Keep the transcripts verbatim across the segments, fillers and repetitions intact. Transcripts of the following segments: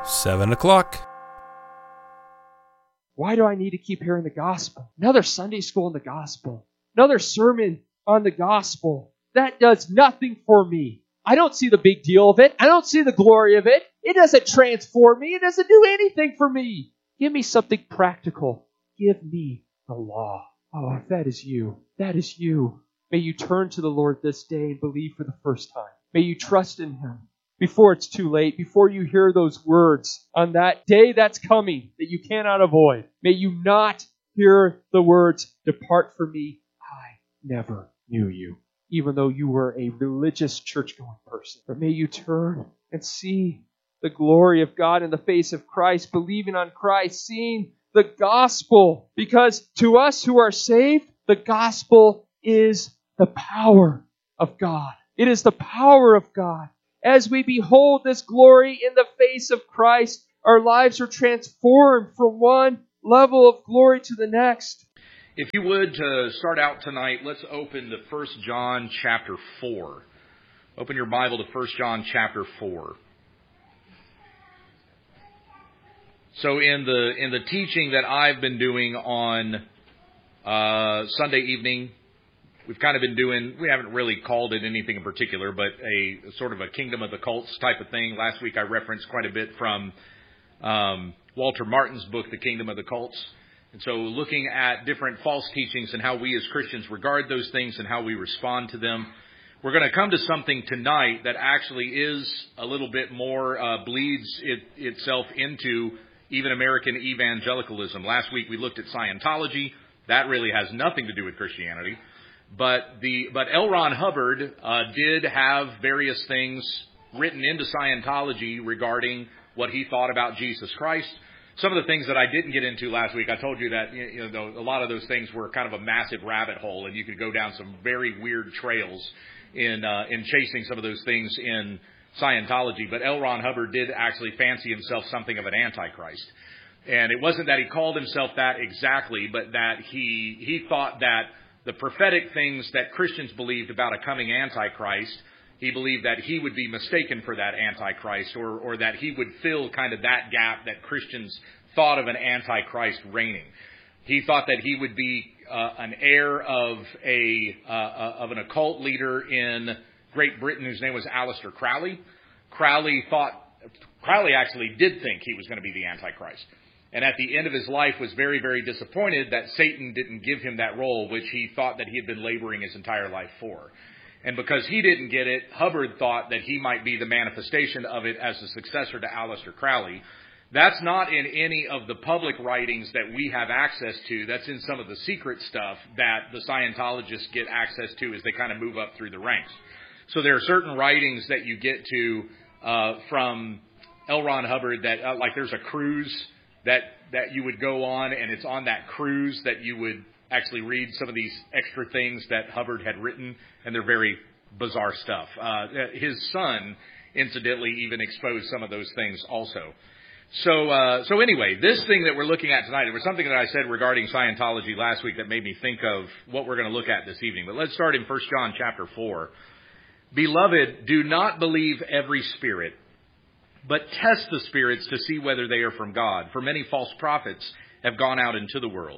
Seven o'clock. Why do I need to keep hearing the gospel? Another Sunday school on the gospel. Another sermon on the gospel. That does nothing for me. I don't see the big deal of it. I don't see the glory of it. It doesn't transform me. It doesn't do anything for me. Give me something practical. Give me the law. Oh, if that is you, that is you. May you turn to the Lord this day and believe for the first time. May you trust in Him before it's too late, before you hear those words on that day that's coming that you cannot avoid. May you not hear the words, "Depart from me, I never knew you," even though you were a religious church-going person. But may you turn and see the glory of God in the face of Christ, believing on Christ, seeing the gospel. Because to us who are saved, the gospel is the power of God. It is the power of God. As we behold this glory in the face of Christ, our lives are transformed from one level of glory to the next. If you would, to start out tonight, let's open to First John chapter four. Open your Bible to First John chapter four. So in the in the teaching that I've been doing on uh, Sunday evening, we've kind of been doing, we haven't really called it anything in particular, but a sort of a kingdom of the cults type of thing. Last week I referenced quite a bit from um, Walter Martin's book, The Kingdom of the Cults. And so looking at different false teachings and how we as Christians regard those things and how we respond to them. We're going to come to something tonight that actually is a little bit more, uh, bleeds it, itself into even American evangelicalism. Last week we looked at Scientology. That really has nothing to do with Christianity. But the but L. Ron Hubbard uh, did have various things written into Scientology regarding what he thought about Jesus Christ. Some of the things that I didn't get into last week, I told you that you know a lot of those things were kind of a massive rabbit hole, and you could go down some very weird trails in uh, in chasing some of those things in Scientology. But L. Ron Hubbard did actually fancy himself something of an antichrist. And it wasn't that he called himself that exactly, but that he he thought that the prophetic things that Christians believed about a coming antichrist, he believed that he would be mistaken for that antichrist, or or that he would fill kind of that gap that Christians thought of an antichrist reigning. He thought that he would be uh, an heir of a uh, uh, of an occult leader in Great Britain whose name was Aleister Crowley. Crowley thought Crowley actually did think he was going to be the Antichrist. And at the end of his life was very, very disappointed that Satan didn't give him that role, which he thought that he had been laboring his entire life for. And because he didn't get it, Hubbard thought that he might be the manifestation of it as a successor to Aleister Crowley. That's not in any of the public writings that we have access to. That's in some of the secret stuff that the Scientologists get access to as they kind of move up through the ranks. So there are certain writings that you get to uh, from L. Ron Hubbard that, uh, like there's a cruise that that you would go on, and it's on that cruise that you would actually read some of these extra things that Hubbard had written, and they're very bizarre stuff. Uh, his son, incidentally, even exposed some of those things also. So uh, so anyway, this thing that we're looking at tonight, it was something that I said regarding Scientology last week that made me think of what we're going to look at this evening. But let's start in First John chapter four. Beloved, do not believe every spirit, but test the spirits to see whether they are from God. For many false prophets have gone out into the world.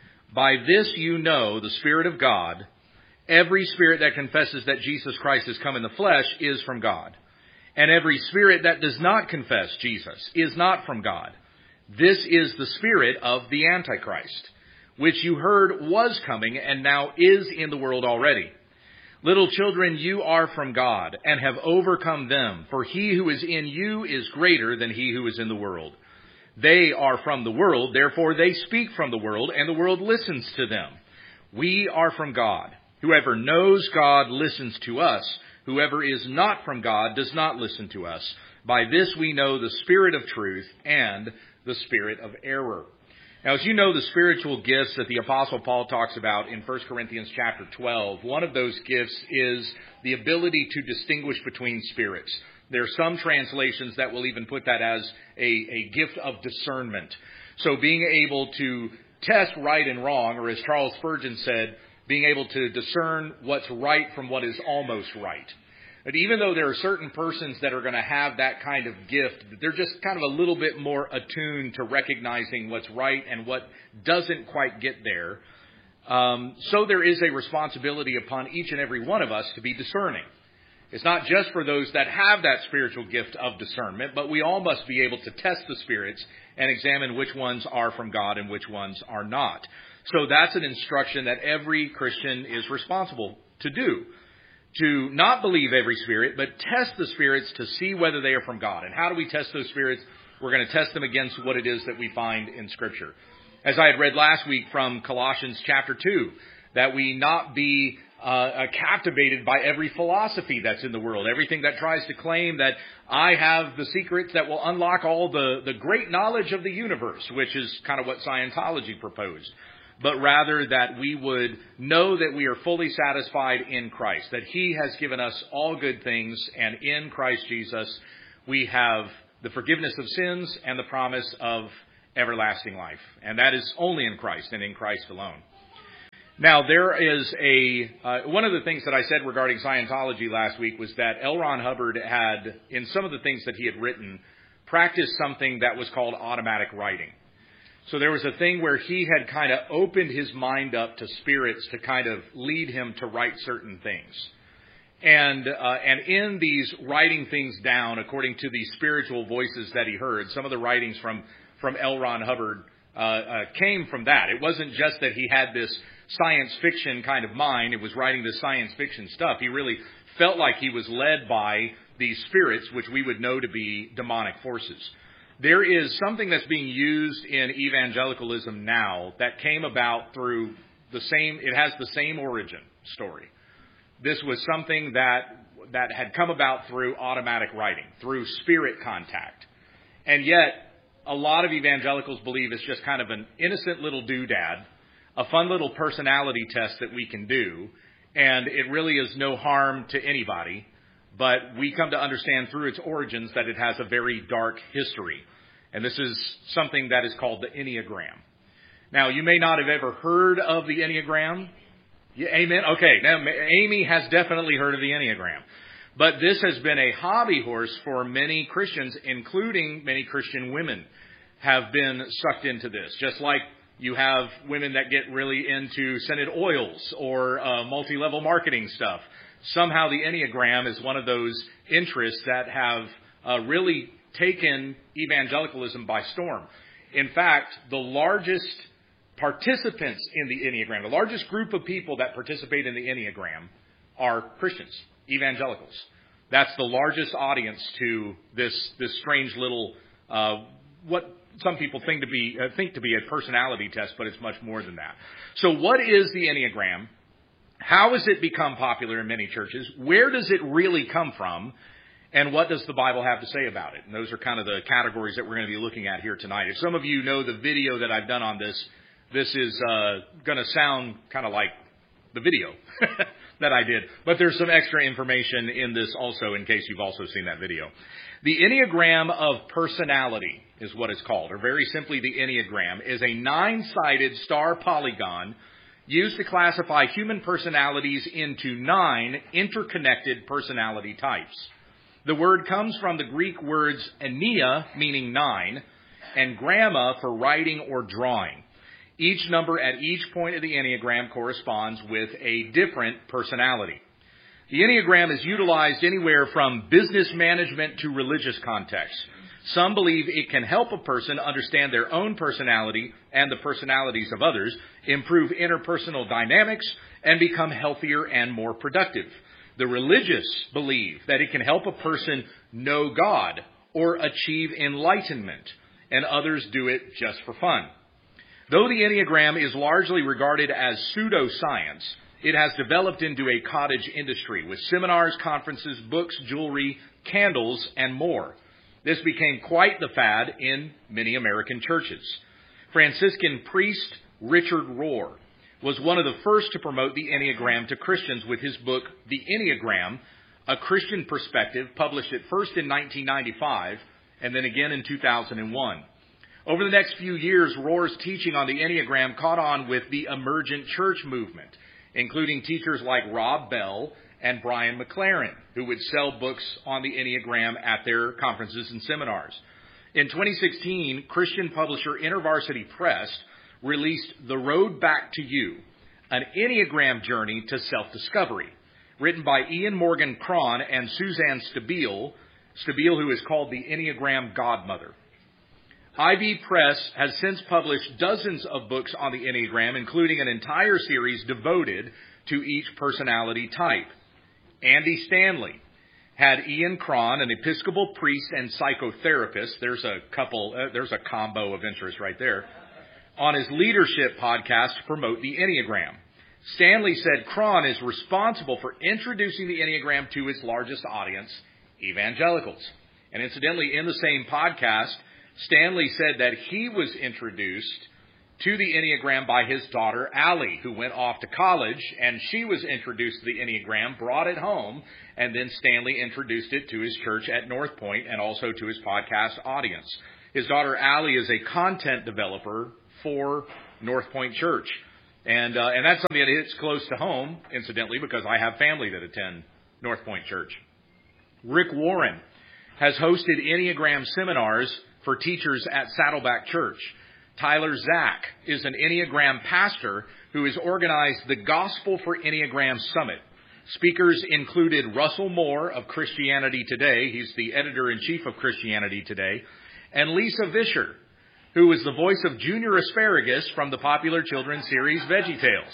By this you know the Spirit of God. Every spirit that confesses that Jesus Christ has come in the flesh is from God. And every spirit that does not confess Jesus is not from God. This is the spirit of the Antichrist, which you heard was coming and now is in the world already. Little children, you are from God and have overcome them, for he who is in you is greater than he who is in the world. They are from the world, therefore they speak from the world, and the world listens to them. We are from God. Whoever knows God listens to us. Whoever is not from God does not listen to us. By this we know the spirit of truth and the spirit of error. Now, as you know, the spiritual gifts that the Apostle Paul talks about in First Corinthians chapter twelve, one of those gifts is the ability to distinguish between spirits. There are some translations that will even put that as a, a gift of discernment. So being able to test right and wrong, or as Charles Spurgeon said, being able to discern what's right from what is almost right. But even though there are certain persons that are going to have that kind of gift, they're just kind of a little bit more attuned to recognizing what's right and what doesn't quite get there. Um, so there is a responsibility upon each and every one of us to be discerning. It's not just for those that have that spiritual gift of discernment, but we all must be able to test the spirits and examine which ones are from God and which ones are not. So that's an instruction that every Christian is responsible to do. To not believe every spirit, but test the spirits to see whether they are from God. And how do we test those spirits? We're going to test them against what it is that we find in Scripture. As I had read last week from Colossians chapter two, that we not be uh, captivated by every philosophy that's in the world, everything that tries to claim that I have the secrets that will unlock all the, the great knowledge of the universe, which is kind of what Scientology proposed. But rather that we would know that we are fully satisfied in Christ, that He has given us all good things, and in Christ Jesus we have the forgiveness of sins and the promise of everlasting life. And that is only in Christ and in Christ alone. Now, there is a, uh, one of the things that I said regarding Scientology last week was that L. Ron Hubbard had, in some of the things that he had written, practiced something that was called automatic writing. So there was a thing where he had kind of opened his mind up to spirits to kind of lead him to write certain things. And uh, and in these writing things down, according to the spiritual voices that he heard, some of the writings from, from L. Ron Hubbard uh, uh, came from that. It wasn't just that he had this science fiction kind of mind. It was writing this science fiction stuff. He really felt like he was led by these spirits, which we would know to be demonic forces. There is something that's being used in evangelicalism now that came about through the same, it has the same origin story. This was something that that had come about through automatic writing, through spirit contact. And yet, a lot of evangelicals believe it's just kind of an innocent little doodad, a fun little personality test that we can do, and it really is no harm to anybody. But we come to understand through its origins that it has a very dark history. And this is something that is called the Enneagram. Now, you may not have ever heard of the Enneagram. Yeah, amen? Okay, now Amy has definitely heard of the Enneagram. But this has been a hobby horse for many Christians, including many Christian women have been sucked into this. Just like you have women that get really into scented oils or uh, multi-level marketing stuff. Somehow the Enneagram is one of those interests that have uh, really taken evangelicalism by storm. In fact, the largest participants in the Enneagram, the largest group of people that participate in the Enneagram are Christians, evangelicals. That's the largest audience to this this strange little, uh, what some people think to be uh, think to be a personality test, but it's much more than that. So what is the Enneagram? How has it become popular in many churches? Where does it really come from? And what does the Bible have to say about it? And those are kind of the categories that we're going to be looking at here tonight. If some of you know the video that I've done on this, this is uh, going to sound kind of like the video that I did. But there's some extra information in this also in case you've also seen that video. The Enneagram of Personality is what it's called, or very simply the Enneagram, is a nine-sided star polygon used to classify human personalities into nine interconnected personality types. The word comes from the Greek words ennea, meaning nine, and gramma for writing or drawing. Each number at each point of the Enneagram corresponds with a different personality. The Enneagram is utilized anywhere from business management to religious contexts. Some believe it can help a person understand their own personality and the personalities of others, improve interpersonal dynamics, and become healthier and more productive. The religious believe that it can help a person know God or achieve enlightenment, and others do it just for fun. Though the Enneagram is largely regarded as pseudoscience, it has developed into a cottage industry with seminars, conferences, books, jewelry, candles, and more. This became quite the fad in many American churches. Franciscan priest Richard Rohr was one of the first to promote the Enneagram to Christians with his book, The Enneagram, A Christian Perspective, published at first in nineteen ninety-five and then again in two thousand one. Over the next few years, Rohr's teaching on the Enneagram caught on with the emergent church movement, including teachers like Rob Bell and Brian McLaren, who would sell books on the Enneagram at their conferences and seminars. In twenty sixteen, Christian publisher InterVarsity Press released The Road Back to You, an Enneagram journey to self-discovery, written by Ian Morgan Cron and Suzanne Stabile, Stabile, who is called the Enneagram Godmother. I V Press has since published dozens of books on the Enneagram, including an entire series devoted to each personality type. Andy Stanley had Ian Cron, an Episcopal priest and psychotherapist, there's a couple, uh, there's a combo of interest right there, on his leadership podcast to promote the Enneagram. Stanley said Cron is responsible for introducing the Enneagram to its largest audience, evangelicals. And incidentally, in the same podcast, Stanley said that he was introduced to the Enneagram by his daughter, Allie, who went off to college, and she was introduced to the Enneagram, brought it home, and then Stanley introduced it to his church at North Point and also to his podcast audience. His daughter, Allie, is a content developer for North Point Church. And uh, and that's something that hits close to home, incidentally, because I have family that attend North Point Church. Rick Warren has hosted Enneagram seminars for teachers at Saddleback Church. Tyler Zack is an Enneagram pastor who has organized the Gospel for Enneagram Summit. Speakers included Russell Moore of Christianity Today. He's the editor-in-chief of Christianity Today. And Lisa Vischer, who is the voice of Junior Asparagus from the popular children's series VeggieTales.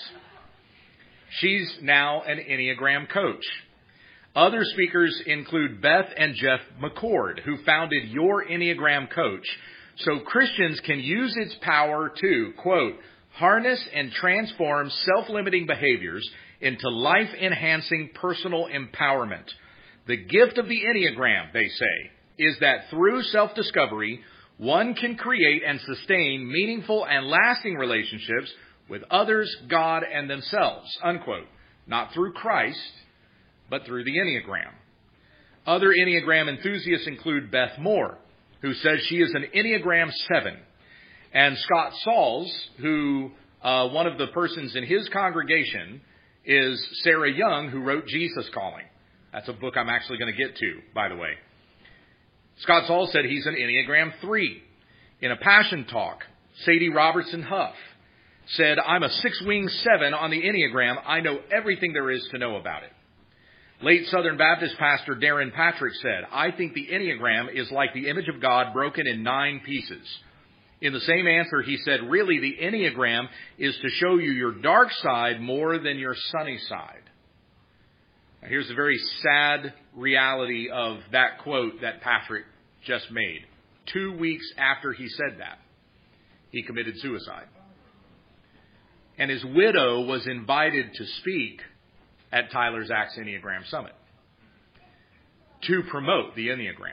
She's now an Enneagram coach. Other speakers include Beth and Jeff McCord, who founded Your Enneagram Coach, so Christians can use its power to, quote, harness and transform self-limiting behaviors into life-enhancing personal empowerment. The gift of the Enneagram, they say, is that through self-discovery, one can create and sustain meaningful and lasting relationships with others, God, and themselves, unquote. Not through Christ, but through the Enneagram. Other Enneagram enthusiasts include Beth Moore, who says she is an Enneagram seven, and Scott Sauls, who uh, one of the persons in his congregation is Sarah Young, who wrote Jesus Calling. That's a book I'm actually going to get to, by the way. Scott Sauls said he's an Enneagram three. In a Passion Talk, Sadie Robertson Huff said, I'm a six-wing seven on the Enneagram. I know everything there is to know about it. Late Southern Baptist pastor Darren Patrick said, I think the Enneagram is like the image of God broken in nine pieces. In the same answer, he said, really, the Enneagram is to show you your dark side more than your sunny side. Now, here's the very sad reality of that quote that Patrick just made. Two weeks after he said that, he committed suicide. And his widow was invited to speak at Tyler Zack's Enneagram Summit to promote the Enneagram.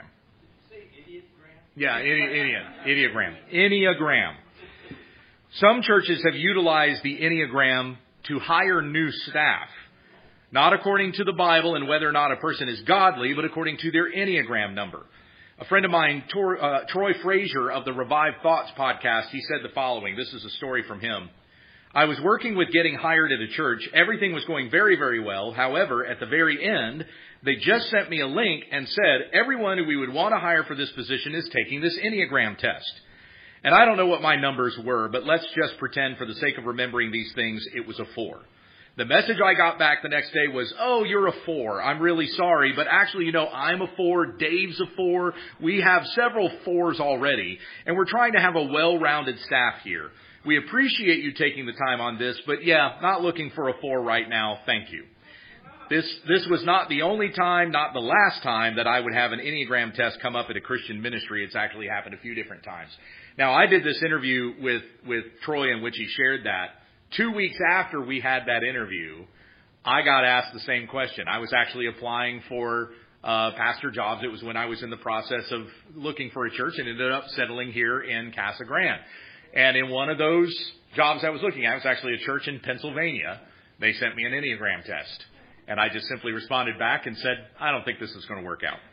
Yeah, Enneagram. Enneagram. Enneagram. Some churches have utilized the Enneagram to hire new staff, not according to the Bible and whether or not a person is godly, but according to their Enneagram number. A friend of mine, Tor, uh, Troy Frazier of the Revived Thoughts podcast, he said the following. This is a story from him. I was working with getting hired at a church. Everything was going very, very well. However, at the very end, they just sent me a link and said, everyone who we would want to hire for this position is taking this Enneagram test. And I don't know what my numbers were, but let's just pretend for the sake of remembering these things, it was a four. The message I got back the next day was, oh, you're a four. I'm really sorry, but actually, you know, I'm a four. Dave's a four. We have several fours already, and we're trying to have a well-rounded staff here. We appreciate you taking the time on this, but yeah, not looking for a four right now. Thank you. This this was not the only time, not the last time that I would have an Enneagram test come up at a Christian ministry. It's actually happened a few different times. Now, I did this interview with, with Troy in which he shared that. Two weeks after we had that interview, I got asked the same question. I was actually applying for uh, pastor jobs. It was when I was in the process of looking for a church and ended up settling here in Casa Grande. And in one of those jobs I was looking at, it was actually a church in Pennsylvania. They sent me an Enneagram test. And I just simply responded back and said, I don't think this is going to work out.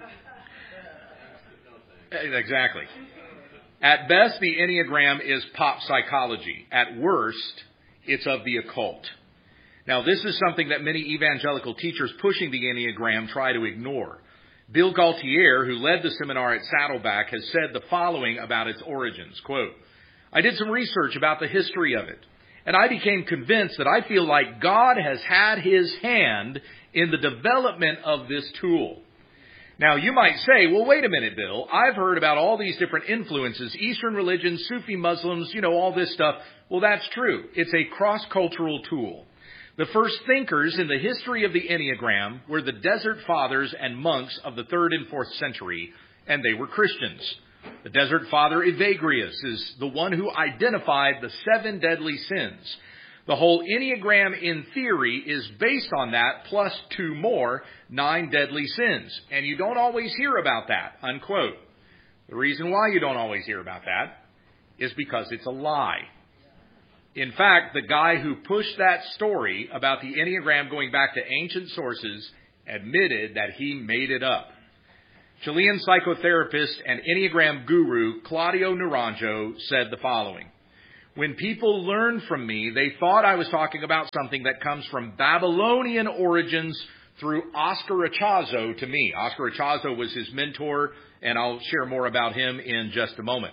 Exactly. At best, the Enneagram is pop psychology. At worst, it's of the occult. Now, this is something that many evangelical teachers pushing the Enneagram try to ignore. Bill Gaultier, who led the seminar at Saddleback, has said the following about its origins, quote, "I did some research about the history of it, and I became convinced that I feel like God has had his hand in the development of this tool." Now, you might say, well, wait a minute, Bill. I've heard about all these different influences, Eastern religions, Sufi Muslims, you know, all this stuff. Well, that's true. It's a cross-cultural tool. The first thinkers in the history of the Enneagram were the Desert Fathers and monks of the third and fourth century, and they were Christians. The Desert Father Evagrius is the one who identified the seven deadly sins. The whole Enneagram in theory is based on that, plus two more, nine deadly sins. And you don't always hear about that, unquote. The reason why you don't always hear about that is because it's a lie. In fact, the guy who pushed that story about the Enneagram going back to ancient sources admitted that he made it up. Chilean psychotherapist and Enneagram guru Claudio Naranjo said the following: "When people learned from me, they thought I was talking about something that comes from Babylonian origins through Oscar Ichazo to me." Oscar Ichazo was his mentor, and I'll share more about him in just a moment.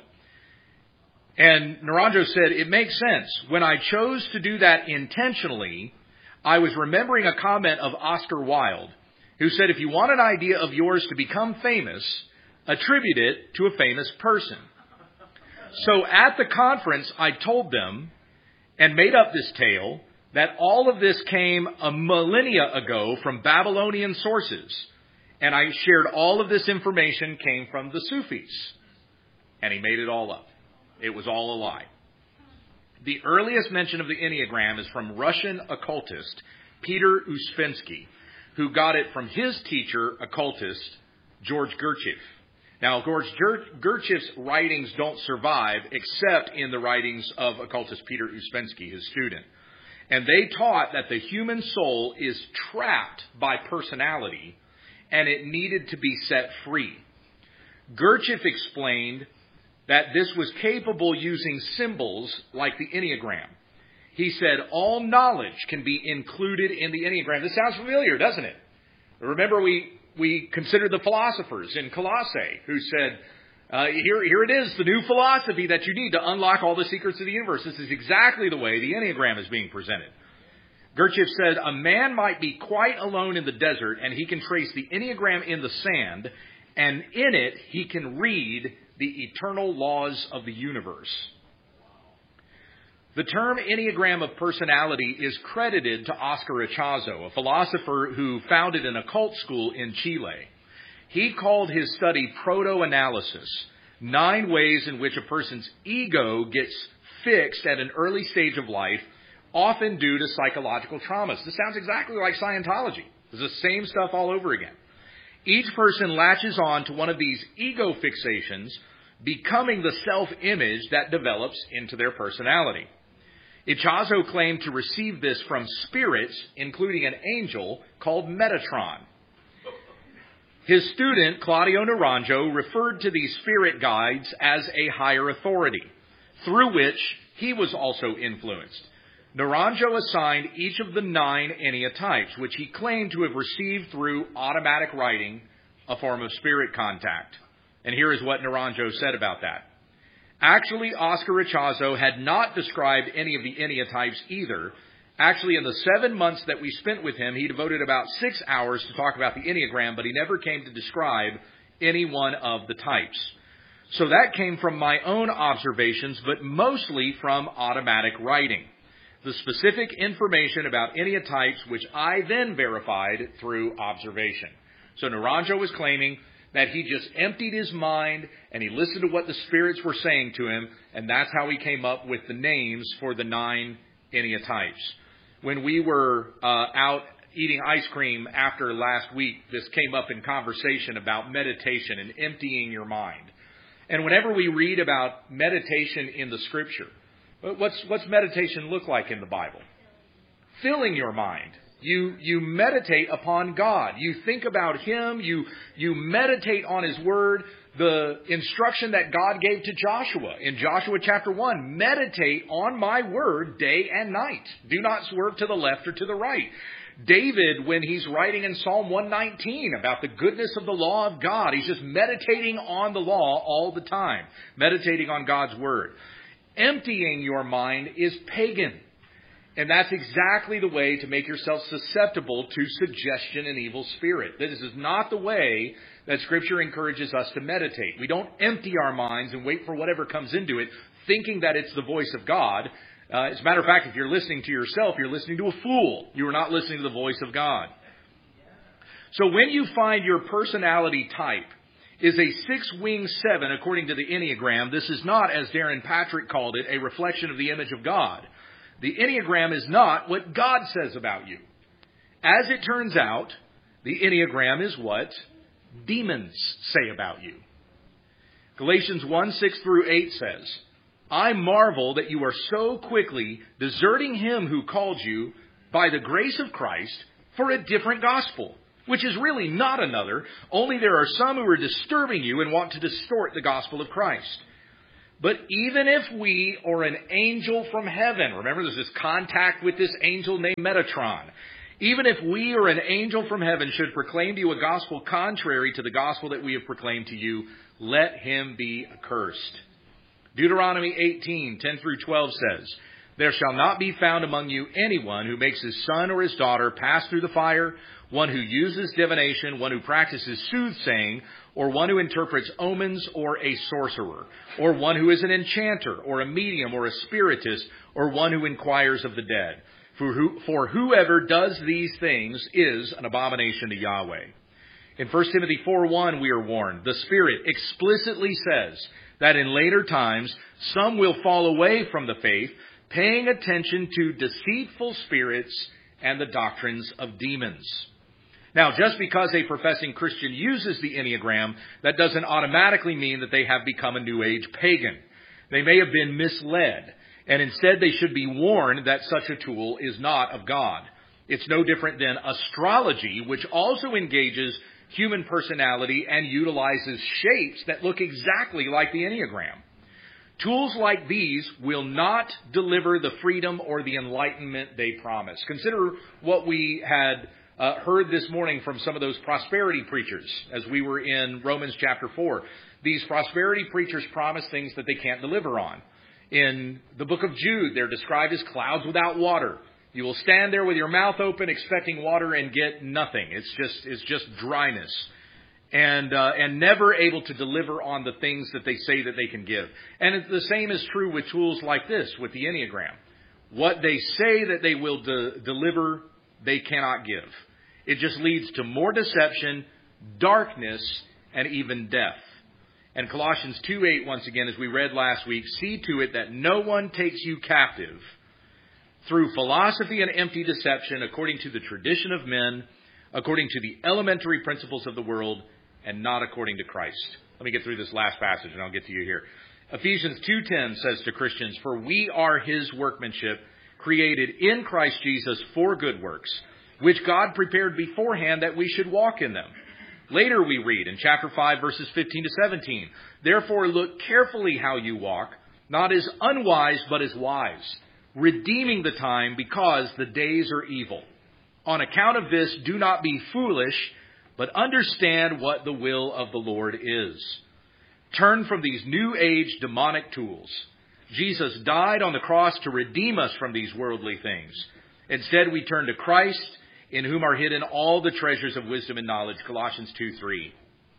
And Naranjo said, "It makes sense. When I chose to do that intentionally, I was remembering a comment of Oscar Wilde, who said, if you want an idea of yours to become famous, attribute it to a famous person. So at the conference, I told them and made up this tale that all of this came a millennia ago from Babylonian sources. And I shared all of this information came from the Sufis." And he made it all up. It was all a lie. The earliest mention of the Enneagram is from Russian occultist Peter Uspensky, who got it from his teacher, occultist George Gurdjieff. Now, of course, Gurdjieff's writings don't survive except in the writings of occultist Peter Uspensky, his student. And they taught that the human soul is trapped by personality and it needed to be set free. Gurdjieff explained that this was capable using symbols like the Enneagram. He said all knowledge can be included in the Enneagram. This sounds familiar, doesn't it? Remember, we, we considered the philosophers in Colossae who said, uh, here, here it is, the new philosophy that you need to unlock all the secrets of the universe. This is exactly the way the Enneagram is being presented. Gurdjieff said, a man might be quite alone in the desert and he can trace the Enneagram in the sand, and in it he can read the eternal laws of the universe. The term Enneagram of personality is credited to Oscar Ichazo, a philosopher who founded an occult school in Chile. He called his study proto-analysis, nine ways in which a person's ego gets fixed at an early stage of life, often due to psychological traumas. This sounds exactly like Scientology. It's the same stuff all over again. Each person latches on to one of these ego fixations, becoming the self-image that develops into their personality. Ichazo claimed to receive this from spirits, including an angel called Metatron. His student, Claudio Naranjo, referred to these spirit guides as a higher authority, through which he was also influenced. Naranjo assigned each of the nine Ennea types, which he claimed to have received through automatic writing, a form of spirit contact. And here is what Naranjo said about that. Actually, Oscar Ichazo had not described any of the Ennea types either. Actually, in the seven months that we spent with him, he devoted about six hours to talk about the Enneagram, but he never came to describe any one of the types. So that came from my own observations, but mostly from automatic writing. The specific information about Ennea types, which I then verified through observation. So Naranjo was claiming that he just emptied his mind and he listened to what the spirits were saying to him, and that's how he came up with the names for the nine Ennea types. When we were uh, out eating ice cream after last week, this came up in conversation about meditation and emptying your mind. And whenever we read about meditation in the Scripture, What's, what's meditation look like in the Bible? Filling your mind. You, you meditate upon God. You think about Him. You, you meditate on His Word. the instruction that God gave to Joshua in Joshua chapter one. Meditate on my word day and night. Do not swerve to the left or to the right. David, when he's writing in Psalm one nineteen about the goodness of the law of God, he's just meditating on the law all the time. Meditating on God's word. Emptying your mind is pagan. And that's exactly the way to make yourself susceptible to suggestion and evil spirit. This is not the way that Scripture encourages us to meditate. We don't empty our minds and wait for whatever comes into it, thinking that it's the voice of God. Uh, as a matter of fact, if you're listening to yourself, you're listening to a fool. You are not listening to the voice of God. So when you find your personality type is a six-wing seven, according to the Enneagram, this is not, as Darren Patrick called it, a reflection of the image of God. The Enneagram is not what God says about you. As it turns out, the Enneagram is what demons say about you. Galatians one, six through eight says, I marvel that you are so quickly deserting him who called you by the grace of Christ for a different gospel, which is really not another, only there are some who are disturbing you and want to distort the gospel of Christ. But even if we or an angel from heaven, remember there's this contact with this angel named Metatron, even if we or an angel from heaven should proclaim to you a gospel contrary to the gospel that we have proclaimed to you, let him be accursed. Deuteronomy eighteen, ten through twelve says, there shall not be found among you anyone who makes his son or his daughter pass through the fire, one who uses divination, one who practices soothsaying, or one who interprets omens, or a sorcerer, or one who is an enchanter, or a medium, or a spiritist, or one who inquires of the dead. For, who, for whoever does these things is an abomination to Yahweh. In First Timothy four one, we are warned. The Spirit explicitly says that in later times, some will fall away from the faith, paying attention to deceitful spirits and the doctrines of demons. Now, just because a professing Christian uses the Enneagram, that doesn't automatically mean that they have become a New Age pagan. They may have been misled, and instead they should be warned that such a tool is not of God. It's no different than astrology, which also engages human personality and utilizes shapes that look exactly like the Enneagram. Tools like these will not deliver the freedom or the enlightenment they promise. Consider what we had Uh, heard this morning from some of those prosperity preachers as we were in Romans chapter four. These prosperity preachers promise things that they can't deliver on. In the book of Jude, they're described as clouds without water. You will stand there with your mouth open expecting water and get nothing. It's just it's just dryness. And uh, and never able to deliver on the things that they say that they can give. And it's the same is true with tools like this, with the Enneagram. What they say that they will de- deliver, they cannot give. It just leads to more deception, darkness, and even death. And Colossians two eight, once again, as we read last week, see to it that no one takes you captive through philosophy and empty deception, according to the tradition of men, according to the elementary principles of the world, and not according to Christ. Let me get through this last passage, and I'll get to you here. Ephesians two ten says to Christians, for we are his workmanship, created in Christ Jesus for good works, which God prepared beforehand that we should walk in them. Later we read in chapter five, verses fifteen to seventeen, therefore look carefully how you walk, not as unwise, but as wise, redeeming the time because the days are evil. On account of this, do not be foolish, but understand what the will of the Lord is. Turn from these new age demonic tools. Jesus died on the cross to redeem us from these worldly things. Instead, we turn to Christ, in whom are hidden all the treasures of wisdom and knowledge, Colossians two three.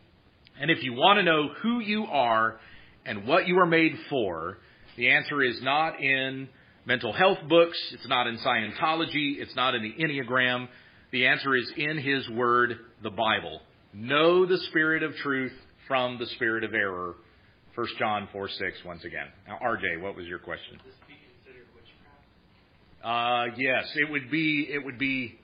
And if you want to know who you are and what you are made for, the answer is not in mental health books, it's not in Scientology, it's not in the Enneagram. The answer is in his word, the Bible. Know the spirit of truth from the spirit of error. First John four six, once again. Now, R J, what was your question? Does this be considered witchcraft? Uh, yes, it would be, it would be,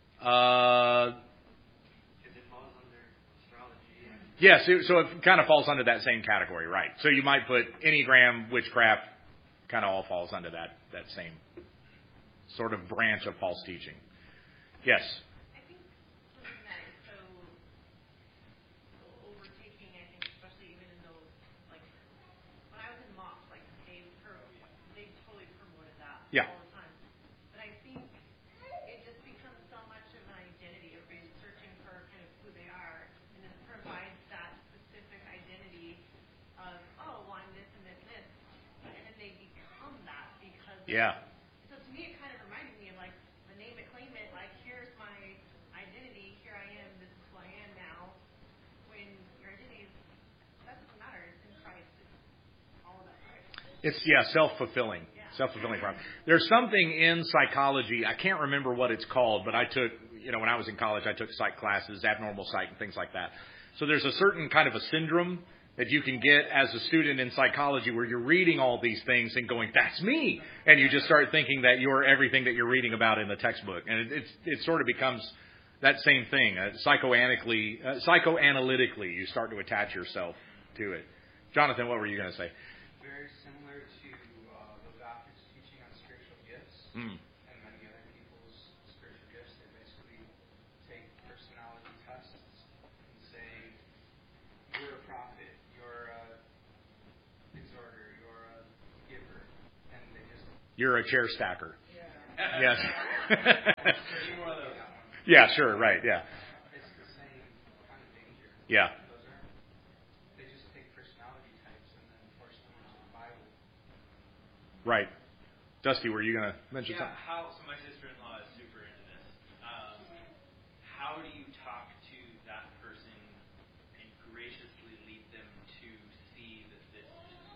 uh, Because it falls under astrology. And yes, it, so it kind of falls under that same category, right? So you might put Enneagram, witchcraft, kind of all falls under that, that same sort of branch of false teaching. Yes? I think something that is so, so overtaking, I think, especially even in Yeah. all the time. But I think it just becomes so much of an identity. Everybody's searching for kind of who they are, and it provides that specific identity of, oh, well, I'm this and this and this. And then they become that because of Yeah. So to me, it kind of reminded me of like the name it, claim it. Like, here's my identity. Here I am. This is who I am now. When your identity is, that doesn't matter. It's in Christ. It's all about Christ. It's, yeah, self-fulfilling. Yeah. Self-fulfilling prophecy. There's something in psychology, I can't remember what it's called, but I took, you know, when I was in college, I took psych classes, abnormal psych and things like that. So there's a certain kind of a syndrome that you can get as a student in psychology where you're reading all these things and going, that's me. And you just start thinking that you're everything that you're reading about in the textbook. And it, it's, it sort of becomes that same thing. Uh, psychoanalytically, uh, psychoanalytically, you start to attach yourself to it. Jonathan, what were you going to say? Very similar to uh, the Baptist teaching on spiritual gifts Mm. and many other people's spiritual gifts. They basically take personality tests and say, you're a prophet, you're a exhorter, you're a giver, and they just... You're a chair stacker. Yeah. Yes. You're one of those. Yeah, sure, right, yeah. It's the same kind of danger. Yeah. Those are, they just take personality types and then force them into the Bible. Right. Dusty, were you going to mention Yeah, something? how, so my sister-in-law is super into this. Um, how do you talk to that person and graciously lead them to see that this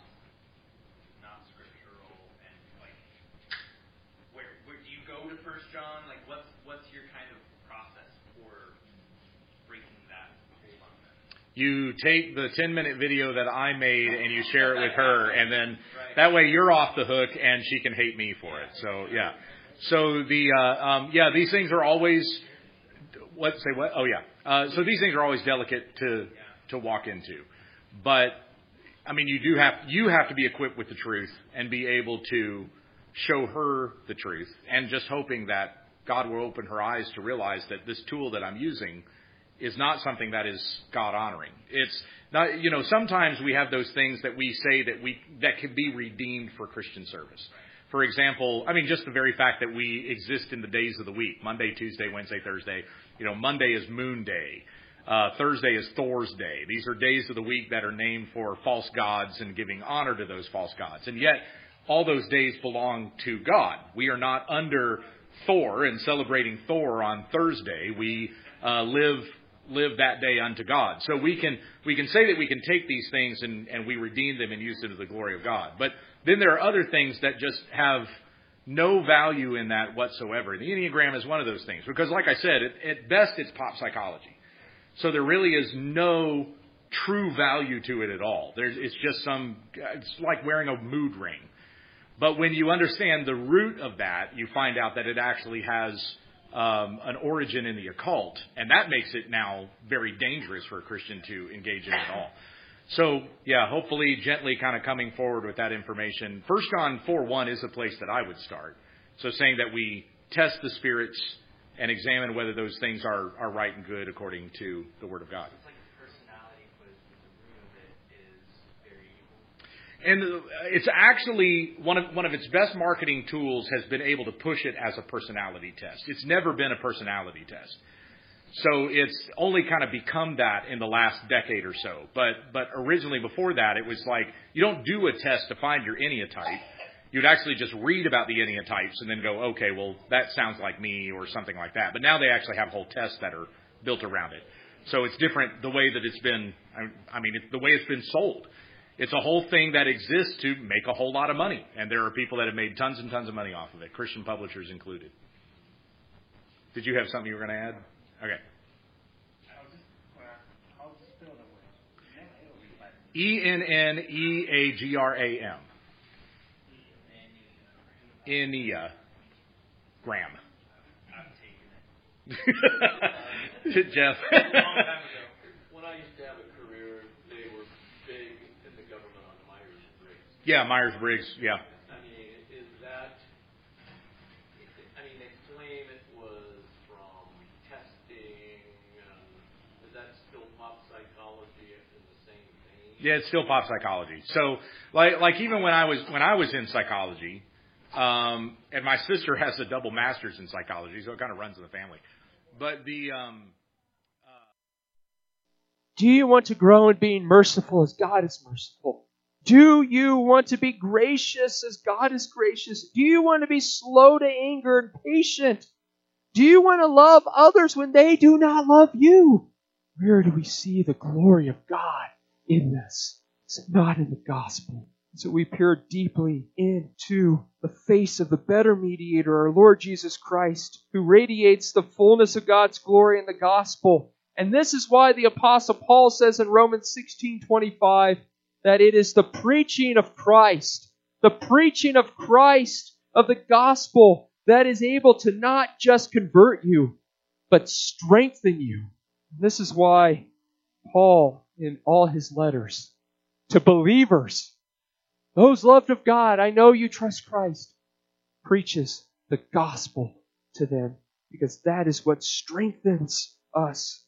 is not scriptural? And, like, where, where do you go to First John? Like, what's, what's your kind of process for breaking that response? You take the ten-minute video that I made and you share it with her, and then that way you're off the hook and she can hate me for it. So, yeah. So, the uh, um, yeah, these things are always, what, say what? Oh, yeah. Uh, so these things are always delicate to to walk into. But, I mean, you do have, you have to be equipped with the truth and be able to show her the truth, and just hoping that God will open her eyes to realize that this tool that I'm using is not something that is God honoring. It's not, you know, sometimes we have those things that we say that we, that can be redeemed for Christian service. For example, I mean, just the very fact that we exist in the days of the week, Monday, Tuesday, Wednesday, Thursday. You know, Monday is Moon Day. Uh, Thursday is Thor's Day. These are days of the week that are named for false gods and giving honor to those false gods. And yet, all those days belong to God. We are not under Thor and celebrating Thor on Thursday. We uh, live live that day unto God. So we can we can say that we can take these things and, and we redeem them and use them to the glory of God. But then there are other things that just have no value in that whatsoever. The Enneagram is one of those things. Because like I said, it, at best it's pop psychology. So there really is no true value to it at all. There's, it's just some, it's like wearing a mood ring. But when you understand the root of that, you find out that it actually has Um, an origin in the occult, and that makes it now very dangerous for a Christian to engage in at all. So, yeah, hopefully gently kind of coming forward with that information. First John four one is a place that I would start. So saying that we test the spirits and examine whether those things are, are right and good according to the Word of God. It's like a personality, but the root of it is very evil. And it's actually one of one of its best marketing tools has been able to push it as a personality test. It's never been a personality test. So it's only kind of become that in the last decade or so. But but originally before that, it was like you don't do a test to find your Enneatype. You'd actually just read about the Enneatypes and then go, okay, well, that sounds like me or something like that. But now they actually have whole tests that are built around it. So it's different the way that it's been, I mean, it's the way it's been sold. It's a whole thing that exists to make a whole lot of money. And there are people that have made tons and tons of money off of it, Christian publishers included. Did you have something you were going to add? Okay. E N N E A G R A M. Enneagram. I'm taking it. Jeff. A long time ago. When I used to have a career, they were big in the government on Myers-Briggs. Yeah, Myers-Briggs, yeah. I mean, is that, I mean, they claim it was from testing, and is that still pop psychology in the same vein? Yeah, it's still pop psychology. So, like, like even when I was when I was in psychology, Um, and my sister has a double master's in psychology, so it kind of runs in the family. But the um, Do you want to grow in being merciful as God is merciful? Do you want to be gracious as God is gracious? Do you want to be slow to anger and patient? Do you want to love others when they do not love you? Where do we see the glory of God in this? Is it not in the gospel? So we peer deeply into the face of the better mediator, our Lord Jesus Christ, who radiates the fullness of God's glory in the gospel. And this is why the Apostle Paul says in Romans sixteen twenty-five that it is the preaching of Christ, the preaching of Christ, of the gospel, that is able to not just convert you, but strengthen you. This is why Paul, in all his letters to believers, those loved of God, I know you trust Christ, preaches the gospel to them, because that is what strengthens us.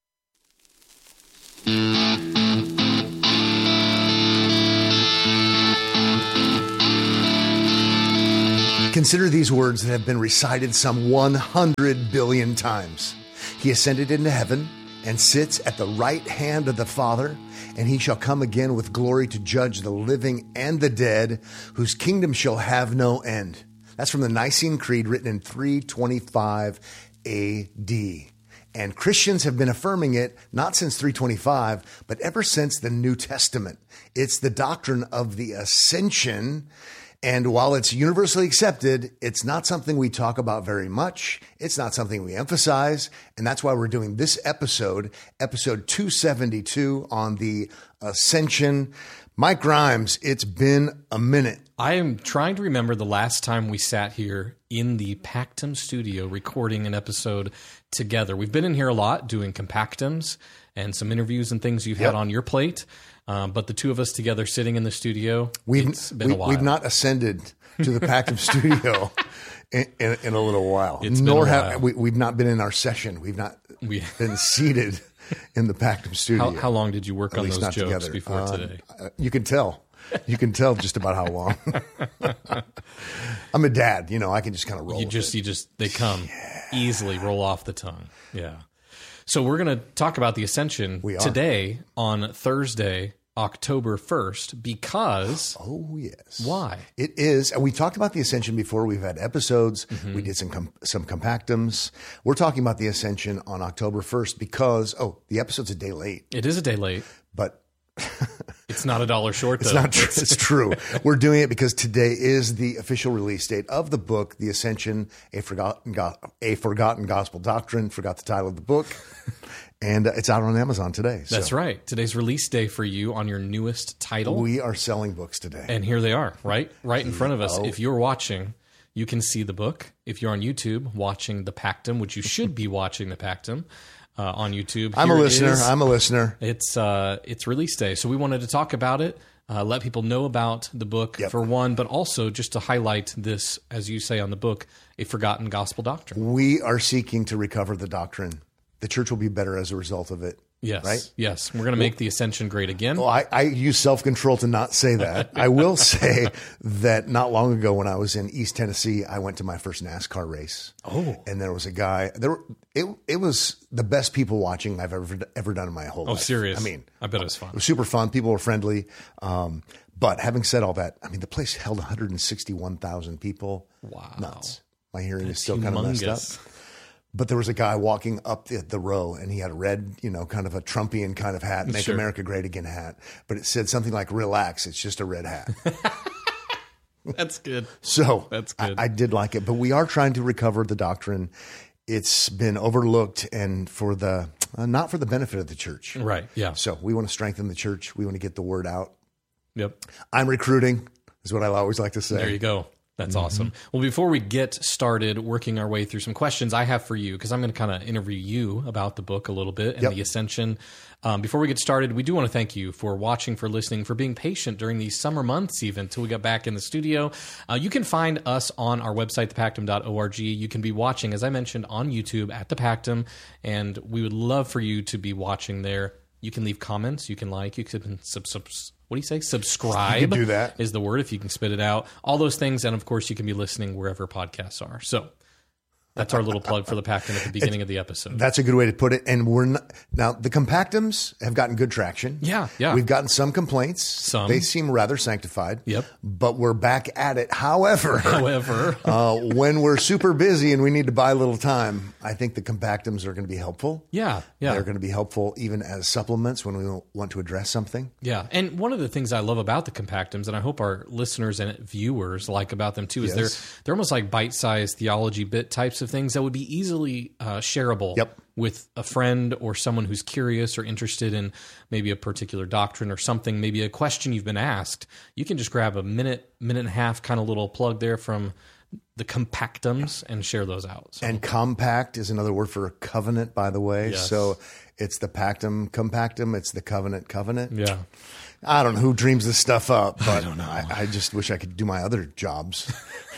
Consider these words that have been recited some one hundred billion times. He ascended into heaven and sits at the right hand of the Father, and he shall come again with glory to judge the living and the dead, whose kingdom shall have no end. That's from the Nicene Creed, written in three twenty-five A D. And Christians have been affirming it not since three twenty-five, but ever since the New Testament. It's the doctrine of the ascension. And while it's universally accepted, it's not something we talk about very much. It's not something we emphasize. And that's why we're doing this episode, episode two seventy-two on the ascension. Mike Grimes, it's been a minute. I am trying to remember the last time we sat here in the Pactum studio recording an episode together. We've been in here a lot doing compactums and some interviews and things you've Yep. had on your plate. Um, but the two of us together sitting in the studio, We've, it's been we, a while. We've not ascended to the Pactum studio in, in, in a little while. It's been Nor a have while. we, we've not been in our session. We've not We- been seated in the Pactum studio. How, how long did you work At on least those not jokes together. before Um, today? uh, You can tell. You can tell just about how long. I'm a dad, you know. I can just kind of roll. You with just, it. you just, they come easily, roll off the tongue. Yeah. So we're going to talk about the Ascension We are. today on Thursday, October first, because Oh yes. why? It is. And we talked about the Ascension before. We've had episodes. Mm-hmm. We did some com- some compactums. We're talking about the Ascension on October first because oh, the episode's a day late, It is a day late. but It's not a dollar short, though. it's not true. It's true. We're doing it because today is the official release date of the book, The Ascension: A Forgotten Go- A Forgotten Gospel Doctrine. Forgot the title of the book, and uh, it's out on Amazon today. So That's right. Today's release day for you on your newest title. we are selling books today. And here they are, right? Right in front of us. If you're watching, you can see the book. If you're on YouTube watching the Pactum, which you should be watching the Pactum uh, on YouTube. I'm a here it listener. is. I'm a listener. It's uh, it's release day, so we wanted to talk about it, uh, let people know about the book Yep. for one, but also just to highlight this, as you say on the book, a forgotten gospel doctrine. We are seeking to recover the doctrine. The church will be better as a result of it. Yes, Right? yes, we're going to make the Ascension great again. Well, I, I use self-control to not say that. I will say that not long ago when I was in East Tennessee, I went to my first NASCAR race. Oh. And there was a guy, there were, it, it was the best people watching I've ever ever done in my whole Oh, life. serious? I mean, I bet it was fun. it was super fun. People were friendly. Um, but having said all that, I mean, the place held one hundred sixty-one thousand people. Wow. Nuts. My hearing is That's still kind of messed up. humongous. But there was a guy walking up the, the row, and he had a red, you know, kind of a Trumpian kind of hat, Make Sure. America Great Again hat. But it said something like, relax, it's just a red hat. That's good. So That's good. I, I did like it. But we are trying to recover the doctrine. It's been overlooked and for the, uh, not for the benefit of the church. Right, yeah. So we want to strengthen the church. We want to get the word out. Yep. I'm recruiting, is what I always like to say. There you go. That's Mm-hmm. awesome. Well, before we get started working our way through some questions I have for you, because I'm going to kind of interview you about the book a little bit and Yep. the Ascension. Um, before we get started, we do want to thank you for watching, for listening, for being patient during these summer months, even until we got back in the studio. Uh, you can find us on our website, the pactum dot org. You can be watching, as I mentioned, on YouTube at the Pactum, and we would love for you to be watching there. You can leave comments, you can like, you can sub- sub- what do you say? Subscribe. You can do that. Is the word, if you can spit it out. All those things. And of course, you can be listening wherever podcasts are. So that's our little plug for the Pactum at the beginning of the episode. That's a good way to put it. And we're not, now the compactums have gotten good traction. Yeah, yeah. We've gotten some complaints. Some. They seem rather sanctified. Yep. But we're back at it. However, However, uh, when we're super busy and we need to buy a little time, I think the compactums are going to be helpful. yeah, yeah. They're going to be helpful even as supplements when we want to address something. Yeah, and one of the things I love about the compactums, and I hope our listeners and viewers like about them too, is Yes. they're they're almost like bite-sized theology bit types of things that would be easily uh, shareable Yep. with a friend or someone who's curious or interested in maybe a particular doctrine or something, maybe a question you've been asked. You can just grab a minute, minute and a half kind of little plug there from the compactums and share those out. So, And compact is another word for covenant, by the way. Yes. So it's the pactum compactum. It's the covenant covenant. yeah. I don't know who dreams this stuff up, but I don't know. I, I just wish I could do my other jobs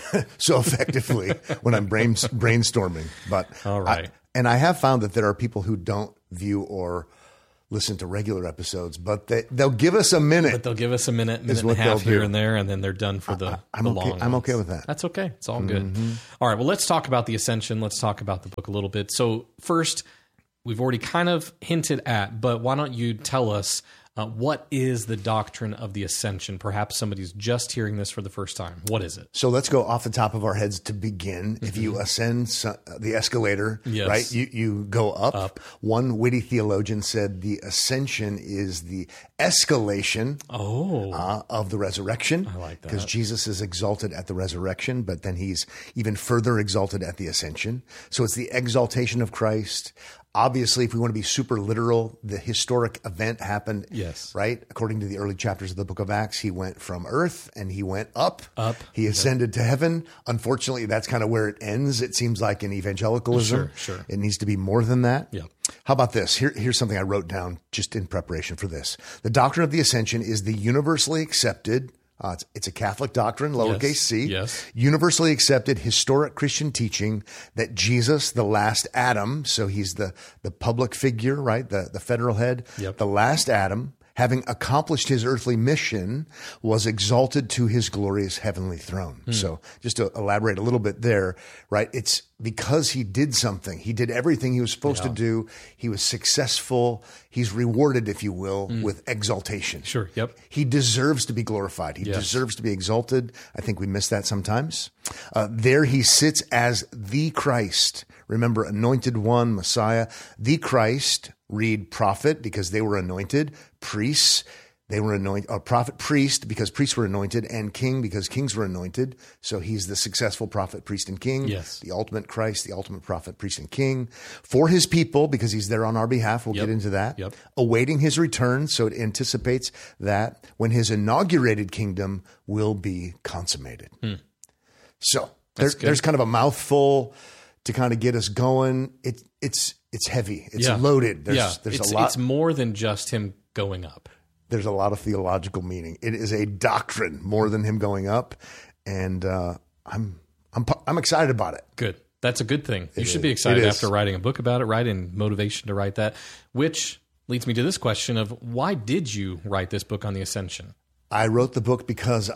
so effectively when I'm brain, brainstorming. But All right. I, and I have found that there are people who don't view or listen to regular episodes, but they, they'll give us a minute. But they'll give us a minute, minute Is and a what half they'll here do. and there, and then they're done for the, I- I'm the okay- long I'm ones. okay with that. That's okay. It's all good. All right. Well, let's talk about the Ascension. Let's talk about the book a little bit. So first, we've already kind of hinted at, but why don't you tell us uh, what is the doctrine of the Ascension? Perhaps somebody's just hearing this for the first time. What is it? So let's go off the top of our heads to begin. If you ascend so- the escalator, Yes. right, you, you go up. Up. One witty theologian said the ascension is the escalation Oh, uh, of the resurrection. I like that. Because Jesus is exalted at the resurrection, but then he's even further exalted at the ascension. So it's the exaltation of Christ. Obviously, if we want to be super literal, the historic event happened, Yes. right? According to the early chapters of the book of Acts, he went from earth and he went up. Up. He ascended to heaven. Unfortunately, that's kind of where it ends, it seems like, in evangelicalism. Sure, sure. It needs to be more than that. Yeah. How about this? Here, here's something I wrote down just in preparation for this. The doctrine of the ascension is the universally accepted, uh, it's, it's a Catholic doctrine, lowercase Yes, c, yes. universally accepted historic Christian teaching that Jesus, the last Adam, so he's the, the public figure, right? The, the federal head, Yep. the last Adam, having accomplished his earthly mission, was exalted to his glorious heavenly throne. Hmm. So just to elaborate a little bit there, right? It's because he did something. He did everything he was supposed to do. He was successful. He's rewarded, if you will, with exaltation. Hmm. Sure. Yep. He deserves to be glorified. He Yes. deserves to be exalted. I think we miss that sometimes. Uh, there he sits as the Christ. Remember, anointed one, Messiah, the Christ. Read prophet because they were anointed, priests, they were anointed, a prophet, priest because priests were anointed, and king because kings were anointed. So he's the successful prophet, priest, and king. Yes. The ultimate Christ, the ultimate prophet, priest, and king. For his people, because he's there on our behalf. We'll Yep. get into that. Yep. Awaiting his return. So it anticipates that when his inaugurated kingdom will be consummated. So there, good. there's kind of a mouthful to kind of get us going. It, it's it's heavy. It's Yeah. loaded. There's yeah. there's it's, a lot. it's more than just him going up. There's a lot of theological meaning. It is a doctrine more than him going up, and uh, I'm I'm pu- I'm excited about it. Good. That's a good thing. You It should is. be excited It is. after writing a book about it, right? And motivation to write that, which leads me to this question of why did you write this book on the Ascension? I wrote the book because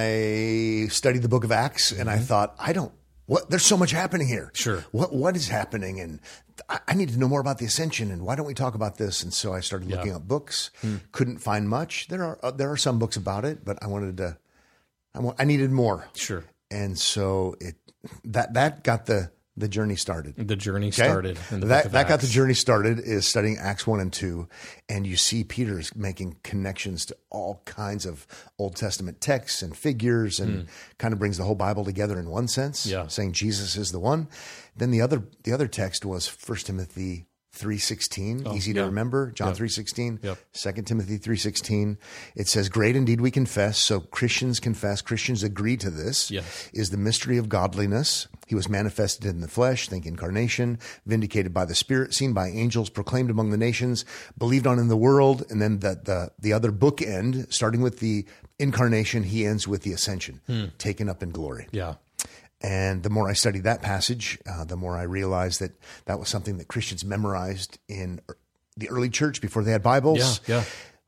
I studied the Book of Acts, and I thought I don't. What there's so much happening here. Sure. What what is happening, and I, I need to know more about the Ascension, and why don't we talk about this? And so I started looking up books. Couldn't find much. There are uh, there are some books about it, but I wanted to. I wa- I needed more, Sure. and so it that that got the the journey started. The journey Okay? started in the that book of that got the Acts. journey started is studying Acts one and two, and you see Peter's making connections to all kinds of Old Testament texts and figures, and kind of brings the whole Bible together in one sense. Hmm. Yeah. Saying Jesus is the one. Then the other the other text was First Timothy three sixteen, easy to Oh, yeah. remember. John Yep. three sixteen. Yep. Second Timothy three sixteen. It says, "Great indeed we confess." So Christians confess. Christians agree to this. Yes. Is the mystery of godliness. He was manifested in the flesh, think incarnation, vindicated by the Spirit, seen by angels, proclaimed among the nations, believed on in the world. And then the the, the other bookend, starting with the incarnation, he ends with the ascension, taken up in glory. Yeah. And the more I studied that passage, uh, the more I realized that that was something that Christians memorized in er- the early church before they had Bibles. Yeah. Yeah.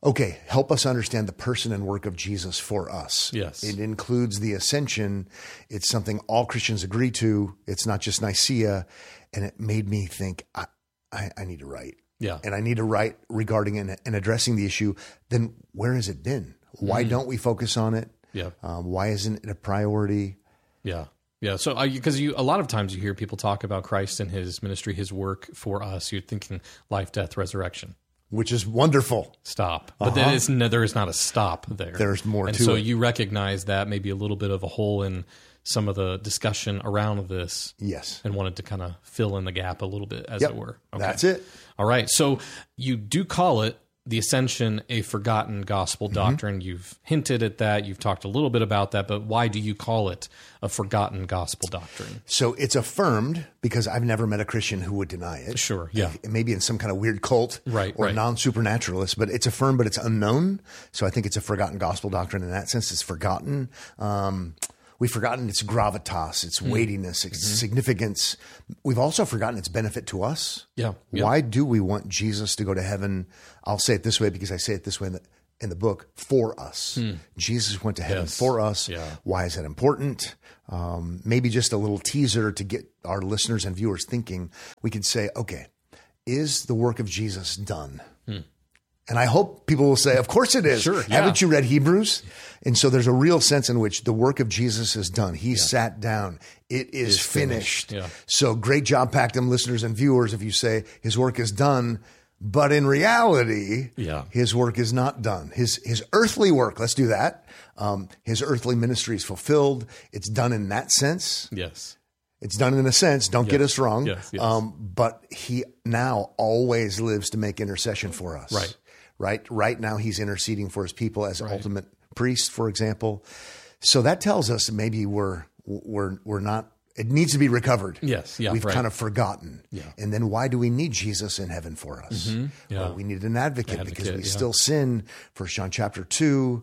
Okay, help us understand the person and work of Jesus for us. Yes. It includes the ascension. It's something all Christians agree to. It's not just Nicaea. And it made me think, I, I, I need to write. Yeah. And I need to write regarding and, and addressing the issue. Then where has it been? Why Mm-hmm. don't we focus on it? Yeah. Um, why isn't it a priority? Yeah. Yeah. So, because you, a lot of times you hear people talk about Christ and his ministry, his work for us. You're thinking life, death, resurrection. Which is wonderful. Stop. But then it's, no, there is not a stop there. There's more and to so it. you recognize that maybe a little bit of a hole in some of the discussion around this. Yes. And wanted to kind of fill in the gap a little bit, as Yep. it were. That's it. All right. So you do call it the ascension a forgotten gospel doctrine. You've hinted at that. You've talked a little bit about that, but why do you call it a forgotten gospel doctrine? So it's affirmed because I've never met a Christian who would deny it. Sure, yeah. Maybe in some kind of weird cult Right, or right. non-supernaturalist, but it's affirmed, but it's unknown. So I think it's a forgotten gospel doctrine in that sense. It's forgotten. Um, we've forgotten its gravitas, its Hmm. weightiness, its Mm-hmm. significance. We've also forgotten its benefit to us. Yeah, yeah. Why do we want Jesus to go to heaven? I'll say it this way because I say it this way in the, in the book, for us. Jesus went to heaven Yes. for us. Yeah. Why is that important? Um, maybe just a little teaser to get our listeners and viewers thinking. We could say, okay, is the work of Jesus done? And I hope people will say, of course it is. Sure, yeah. Haven't you read Hebrews? And so there's a real sense in which the work of Jesus is done. He sat down. It is It's finished. finished, yeah. So great job, Pactum listeners and viewers, if you say his work is done. But in reality, Yeah. his work is not done. His his earthly work, let's do that. Um, his earthly ministry is fulfilled. It's done in that sense. Yes. It's done in a sense. Don't get Yes. us wrong. Yes, yes. Um, but he now always lives to make intercession for us. Right. Right. Right now, he's interceding for his people as Right. ultimate priest, for example. So that tells us maybe we're we're we're not. It needs to be recovered. Yes, yeah, We've right. kind of forgotten. Yeah. And then why do we need Jesus in heaven for us? yeah. Well, we need an advocate, because Advocate, we yeah. still sin. First John chapter two.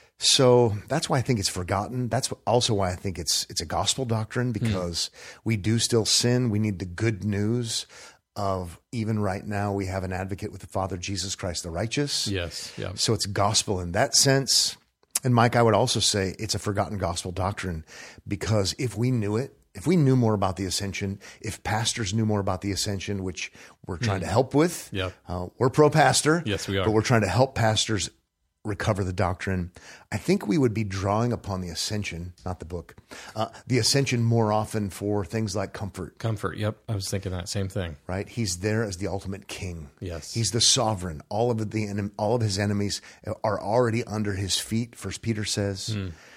So that's why I think it's forgotten. That's also why I think it's it's a gospel doctrine, because we do still sin. We need the good news of even right now we have an advocate with the Father, Jesus Christ the righteous. Yes. Yeah. So it's gospel in that sense. And Mike, I would also say it's a forgotten gospel doctrine, because if we knew it, if we knew more about the ascension, if pastors knew more about the ascension, which we're trying to help with, Yeah. uh, we're pro-pastor. Yes, we are. But we're trying to help pastors recover the doctrine. I think we would be drawing upon the ascension, not the book, uh, the ascension more often for things like comfort, Comfort. Yep. I was thinking that same thing. right? He's there as the ultimate king. Yes. He's the sovereign. All of the enem- all of his enemies are already under his feet. First Peter says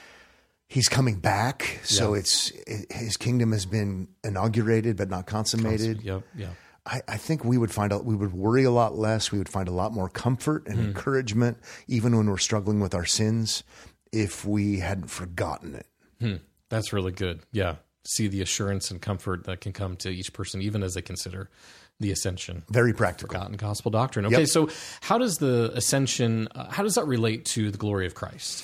he's coming back. So Hmm. Yeah. it's it, his kingdom has been inaugurated but not consummated. Yep. Yeah. I, I think we would find out, we would worry a lot less. We would find a lot more comfort and Hmm. encouragement, even when we're struggling with our sins, if we hadn't forgotten it. That's really good. Yeah. See the assurance and comfort that can come to each person, even as they consider the ascension. Very practical. Forgotten gospel doctrine. Okay. Yep. So how does the ascension, uh, how does that relate to the glory of Christ?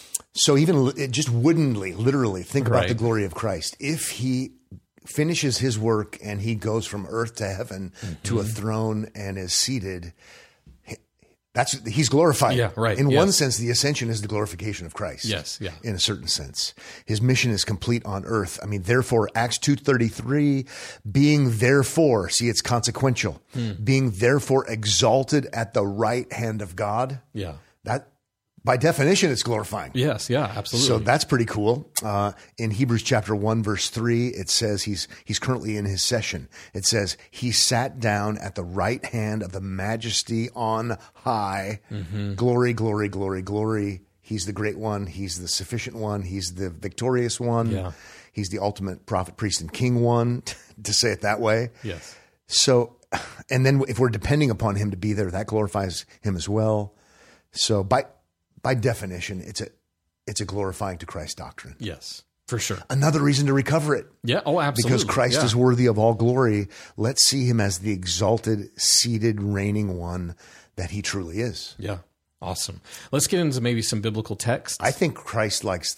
So even li- just woodenly, literally, think about Right. the glory of Christ. If he finishes his work and he goes from earth to heaven to Mm-hmm. a throne and is seated, he- that's he's glorified. Yeah, right. In one Yes. sense, the ascension is the glorification of Christ. Yes, yeah. In a certain sense, his mission is complete on earth. I mean, therefore, Acts two thirty-three, being therefore, see, it's consequential, Hmm. being therefore exalted at the right hand of God. Yeah. That, by definition, it's glorifying. Yes. Yeah. Absolutely. So that's pretty cool. Uh, in Hebrews chapter one, verse three, it says he's he's currently in his session. It says he sat down at the right hand of the majesty on high. Mm-hmm. Glory, glory, glory, glory. He's the great one. He's the sufficient one. He's the victorious one. Yeah. He's the ultimate prophet, priest, and king one, to say it that way. yes. So, and then if we're depending upon him to be there, that glorifies him as well. So by by definition, it's a it's a glorifying to Christ doctrine. Yes. For sure. Another reason to recover it, Yeah. Oh, absolutely. because Christ Yeah. is worthy of all glory. Let's see him as the exalted, seated, reigning one that he truly is. Yeah. Awesome. Let's get into maybe some biblical texts. I think Christ likes the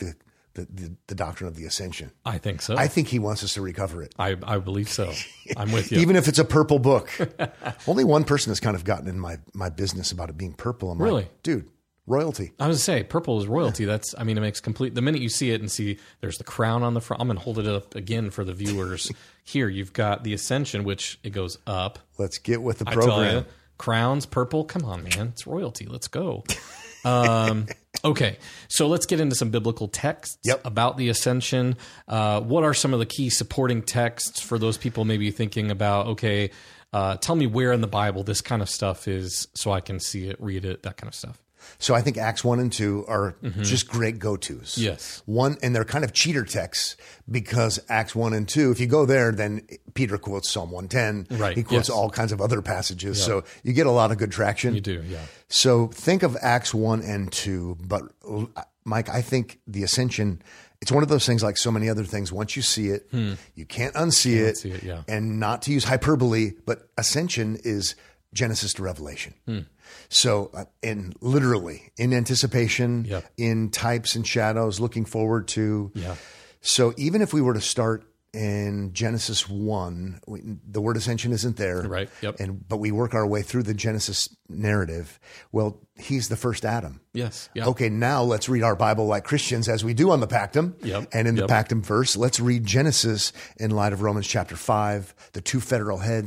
the, the, the doctrine of the ascension. I think so. I think he wants us to recover it. I, I believe so. I'm with you. Even if it's a purple book. Only one person has kind of gotten in my, my business about it being purple. I'm Really? like, dude, royalty. I was gonna say purple is royalty. That's I mean it makes complete. The minute you see it and see there's the crown on the front, I'm gonna hold it up again for the viewers. Here you've got the ascension, which it goes up. Let's get with the I tell program. you, crowns, purple. Come on, man, it's royalty. Let's go. Um, okay, so let's get into some biblical texts Yep. about the ascension. Uh, what are some of the key supporting texts for those people maybe thinking about? Okay, uh, tell me where in the Bible this kind of stuff is, so I can see it, read it, that kind of stuff. So I think Acts one and two are just great go-tos. Yes. One, and they're kind of cheater texts because Acts one and two, if you go there, then Peter quotes Psalm one ten. Right, He quotes yes. all kinds of other passages. So you get a lot of good traction. You do, yeah. So think of Acts one and two, but uh, Mike, I think the ascension, it's one of those things like so many other things. Once you see it, you can't unsee it. unsee it, yeah. And not to use hyperbole, but ascension is Genesis to Revelation. Hmm. So, uh, in literally in anticipation, Yep. in types and shadows, looking forward to. Yeah. So even if we were to start in Genesis one, we, the word ascension isn't there. Right, yep. And, but we work our way through the Genesis narrative. Well, he's the first Adam. Yes. Yeah. Okay, now let's read our Bible like Christians as we do on the Pactum. Yep, And in the yep. Pactum verse, let's read Genesis in light of Romans chapter five, the two federal heads.